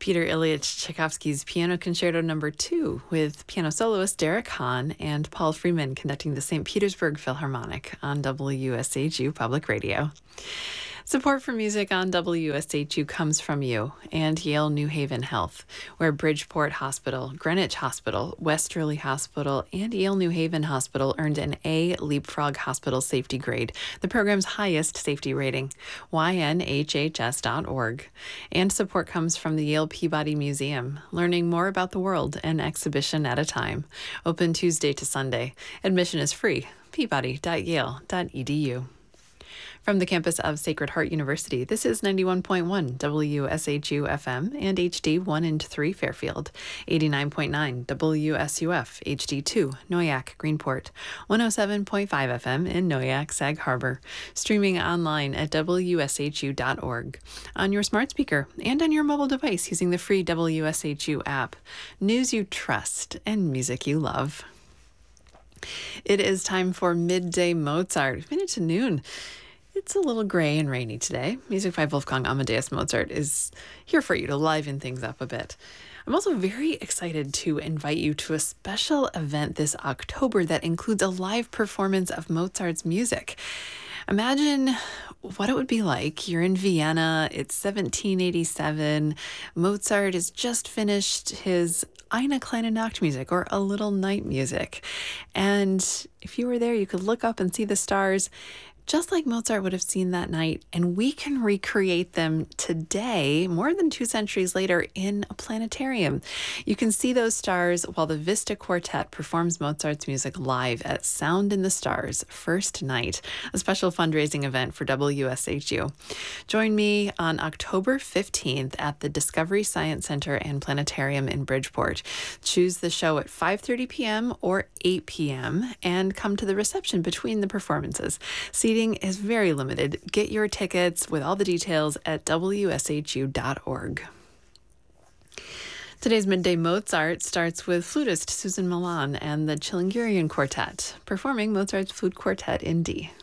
Peter Ilyich Tchaikovsky's Piano Concerto No. 2 with piano soloist Derek Hahn and Paul Freeman conducting the St. Petersburg Philharmonic on WSHU Public Radio. Support for music on WSHU comes from you and Yale New Haven Health, where Bridgeport Hospital, Greenwich Hospital, Westerly Hospital, and Yale New Haven Hospital earned an A Leapfrog Hospital Safety Grade, the program's highest safety rating, ynhhs.org. And support comes from the Yale Peabody Museum, learning more about the world, an exhibition at a time. Open Tuesday to Sunday. Admission is free. peabody.yale.edu. From the campus of Sacred Heart University, this is 91.1 WSHU FM and HD 1 and 3 Fairfield, 89.9 WSUF HD2 Noyak Greenport, 107.5 FM in Noyak Sag Harbor, streaming online at WSHU.org, on your smart speaker and on your mobile device using the free WSHU app. News you trust and music you love. It is time for Midday Mozart. Minute to noon. It's a little gray and rainy today. Music by Wolfgang Amadeus Mozart is here for you to liven things up a bit. I'm also very excited to invite you to a special event this October that includes a live performance of Mozart's music. Imagine what it would be like. You're in Vienna, it's 1787. Mozart has just finished his Eine kleine Nachtmusik, or A Little Night Music. And if you were there, you could look up and see the stars just like Mozart would have seen that night, and we can recreate them today, more than 2 centuries later, in a planetarium. You can see those stars while the Vista Quartet performs Mozart's music live at Sound in the Stars First Night, a special fundraising event for WSHU. Join me on October 15th at the Discovery Science Center and Planetarium in Bridgeport. Choose the show at 5:30 p.m. or 8 p.m. and come to the reception between the performances. Seating is very limited. Get your tickets with all the details at WSHU.org. Today's Midday Mozart starts with flutist Susan Milan and the Chilingirian Quartet, performing Mozart's Flute Quartet in D.